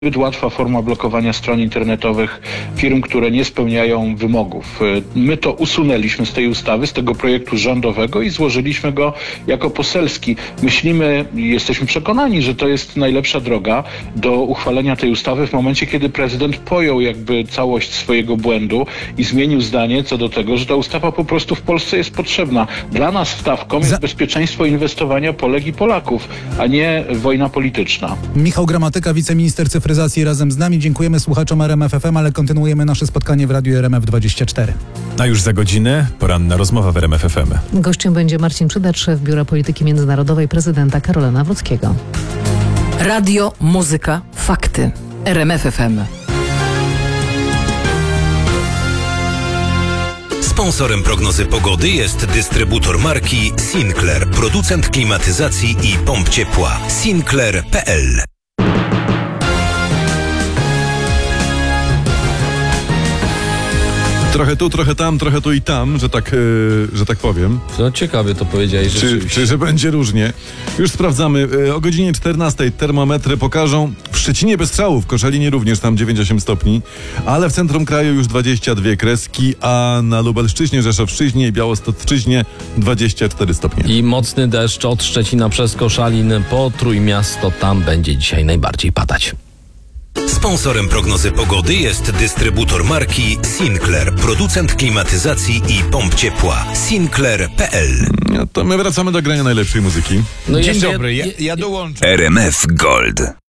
zbyt łatwa forma blokowania stron internetowych firm, które nie spełniają wymogów. My to usunęliśmy z tej ustawy, z tego projektu rządowego i złożyliśmy go jako poselski. Myślimy i jesteśmy przekonani, że to jest najlepsza droga do uchwalenia tej ustawy w momencie, kiedy prezydent pojął jakby całość swojego błędu i zmienił zdanie co do tego, że ta ustawa po prostu w Polsce jest potrzebna. Dla nas wstawką jest bezpieczeństwo inwestowania Polek i Polaków, a nie wojna polityczna. Michał Gramatyka, wiceminister cyfryzacji, razem z nami. Dziękujemy słuchaczom RMF FM, ale kontynuujemy nasze spotkanie w Radiu RMF24. A już za godzinę poranna rozmowa w RMF FM. Gościem będzie Marcin Przydacz, szef Biura Polityki Międzynarodowej prezydenta Karola Nawrockiego. Radio, muzyka, fakty. RMF FM. Sponsorem prognozy pogody jest dystrybutor marki Sinclair, producent klimatyzacji i pomp ciepła. Sinclair.pl. Trochę tu, trochę tam, trochę tu i tam, że tak powiem. No ciekawie to powiedziałeś rzeczywiście. Czy że będzie różnie? Już sprawdzamy. O godzinie 14 termometry pokażą w Szczecinie bez strzałów, w Koszalinie również tam 9-8 stopni, ale w centrum kraju już 22 kreski, a na Lubelszczyźnie, Rzeszowszczyźnie i Białostocczyźnie 24 stopnie. I mocny deszcz od Szczecina przez Koszalin po Trójmiasto, tam będzie dzisiaj najbardziej padać. Sponsorem prognozy pogody jest dystrybutor marki Sinclair, producent klimatyzacji i pomp ciepła. Sinclair.pl. To my wracamy do grania najlepszej muzyki. No Dzień jeszcze dobry, ja dołączam. RMF Gold.